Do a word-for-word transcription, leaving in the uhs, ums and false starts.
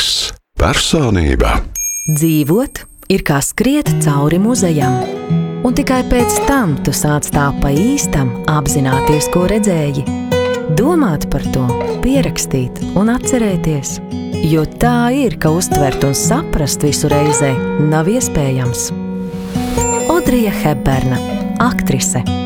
Cilvēks, personība. Dzīvot ir kā skriet cauri muzejam, un tikai pēc tam tu sāc tā pa īstam apzināties, ko redzēji. Domāt par to, pierakstīt un atcerēties, jo tā ir, ka uztvert un saprast visu reizē nav iespējams. Audrija Hepburna, aktrise.